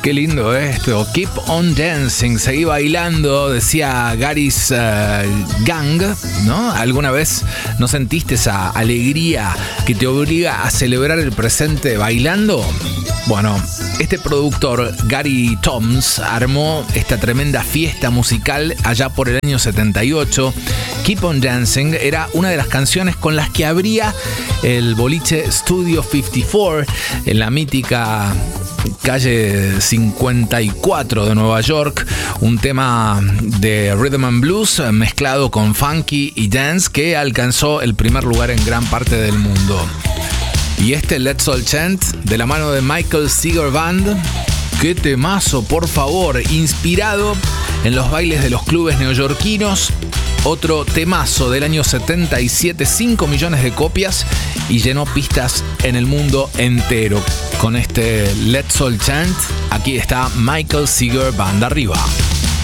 Qué lindo esto. Keep on dancing, seguí bailando, decía Gary's Gang, ¿no? ¿Alguna vez no sentiste esa alegría que te obliga a celebrar el presente bailando? Bueno, este productor, Gary Toms, armó esta tremenda fiesta musical allá por el año 78. Keep on Dancing era una de las canciones con las que abría el boliche Studio 54 en la mítica calle 54 de Nueva York, un tema de rhythm and blues mezclado con funky y dance que alcanzó el primer lugar en gran parte del mundo. Y este Let's All Chant, de la mano de Michael Seeger Band, qué temazo, por favor, inspirado en los bailes de los clubes neoyorquinos. Otro temazo del año 77, 5 millones de copias y llenó pistas en el mundo entero. Con este Let's All Chant, aquí está Michael Seeger Band arriba.